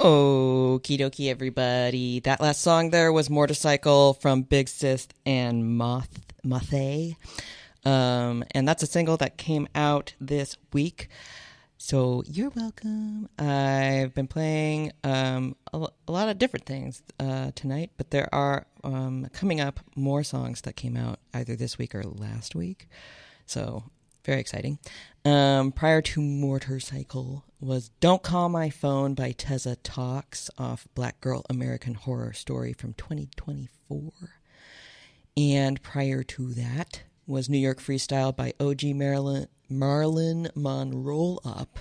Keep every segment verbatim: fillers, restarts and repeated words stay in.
Okie dokie, everybody. That last song there was Motorcycle from Big Sis and Moth Mothay. Um, and that's a single that came out this week. So you're welcome. I've been playing um, a, a lot of different things uh, tonight, but there are um, coming up more songs that came out either this week or last week. So very exciting. Um, prior to Motorcycle was Don't Call My Phone by Tessa Talks off Black Girl American Horror Story from twenty twenty-four. And prior to that was New York Freestyle by O G Marilyn, Marlon Monroe Up,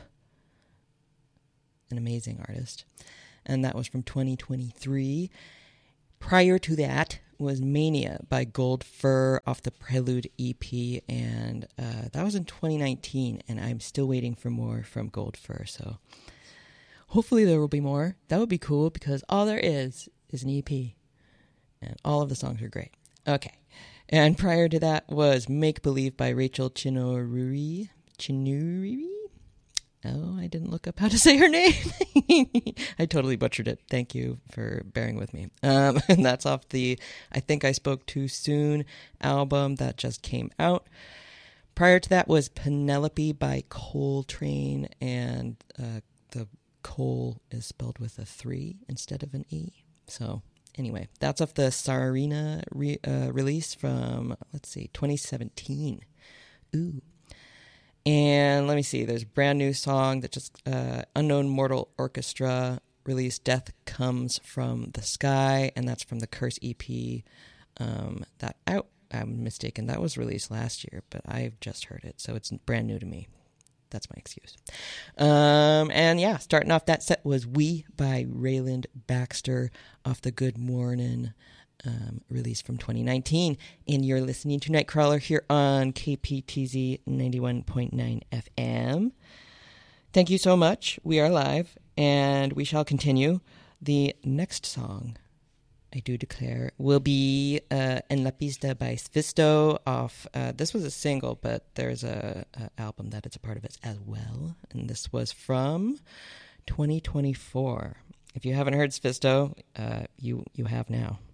an amazing artist. And that was from twenty twenty-three. Prior to that was Mania by Gold Fur off the Prelude E P, and uh, that was in twenty nineteen, and I'm still waiting for more from Gold Fur, so hopefully there will be more. That would be cool, because all there is is an E P, and all of the songs are great. Okay, and prior to that was Make Believe by Rachel Chinoruri. Chinoruri? Oh, I didn't look up how to say her name. I totally butchered it. Thank you for bearing with me. Um, and that's off the I Think I Spoke Too Soon album that just came out. Prior to that was Penelope by Coltrane, and uh, the Cole is spelled with a three instead of an E. So anyway, that's off the Sarina re- uh, release from, let's see, twenty seventeen. Ooh. And let me see, there's a brand new song that just, uh, Unknown Mortal Orchestra released, Death Comes from the Sky, and that's from the Curse E P. Um, that out, I'm mistaken, that was released last year, but I've just heard it, so it's brand new to me. That's my excuse. Um, and yeah, starting off that set was We by Rayland Baxter off the Good Morning Um, release from twenty nineteen, and you're listening to Nightcrawler here on K P T Z ninety-one point nine F M. Thank you so much. We are live, and we shall continue. The next song, I do declare, will be uh, En La Pista by Sfisto off, uh, this was a single, but there's a, a album that it's a part of it as well, and this was from twenty twenty-four. If you haven't heard Sfisto, uh, you, you have now.